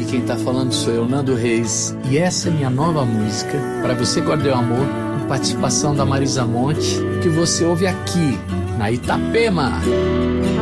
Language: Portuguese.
Aqui quem tá falando sou eu, Nando Reis, e essa é minha nova música, Pra Você Guardei o Amor, com participação da Marisa Monte, que você ouve aqui, na Itapema.